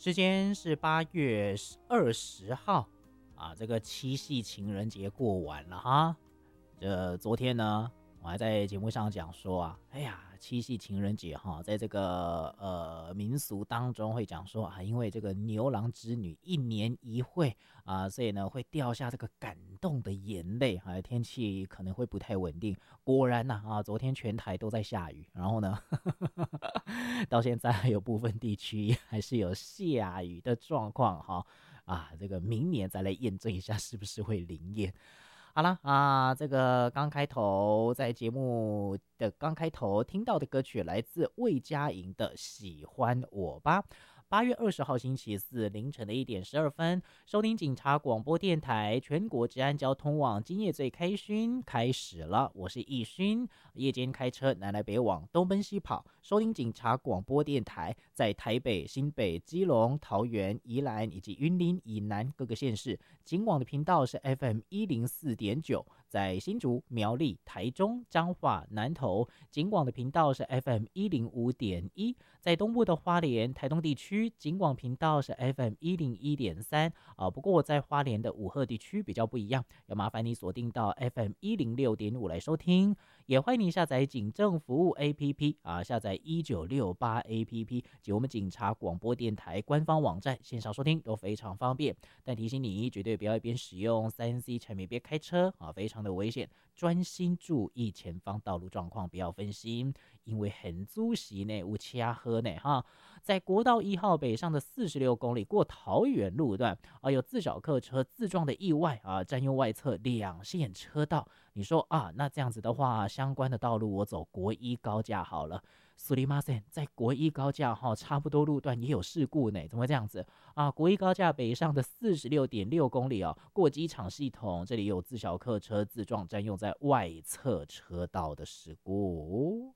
时间是8月20号啊，这个七夕情人节过完了哈。昨天呢，我还在节目上讲说啊，哎呀，七夕情人节哈，在这个民俗当中会讲说啊，因为这个牛郎织女一年一会啊，所以呢会掉下这个感动的眼泪啊，天气可能会不太稳定。果然呐昨天全台都在下雨，然后呢到现在还有部分地区还是有下雨的状况哈这个明年再来验证一下是不是会灵验。好了这个刚开头在节目的刚开头听到的歌曲来自魏佳莹的《喜欢我吧》。8月20号星期四凌晨的1点12分，收听警察广播电台全国治安交通网今夜最开勋开始了，我是易勋，夜间开车南来北往东奔西跑，收听警察广播电台在台北、新北、基隆、桃园、宜兰以及云林以南各个县市，警广的频道是 FM104.9，在新竹、苗栗、台中、彰化、南投，警广的频道是 FM105.1，在东部的花莲、台东地区，警广频道是 FM101.3不过我在花莲的武鹤地区比较不一样，要麻烦你锁定到 FM106.5来收听，也欢迎你下载警政服务 APP 下载1968 APP 及我们警察广播电台官方网站，线上收听都非常方便。但提醒你，绝对不要一边使用3C 产品边开车非常的危险，专心注意前方道路状况，不要分心，因为很阻时呢，有车祸呢哈。在国道1号北上的46公里过桃园路段有自小客车自撞的意外占用外侧2线车道。你说那这样子的话，相关的道路我走国一高架好了。苏里马森在国一高架差不多路段也有事故呢，怎么会这样子国一高架北上的46.6公里过机场系统，这里有自小客车自撞占用在外侧车道的事故。